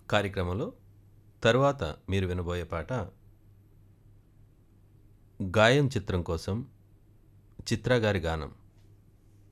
కార్యక్రమంలో తరువాత మీరు వినబోయే పాట గాయం చిత్రం కోసం చిత్ర గారి గానం.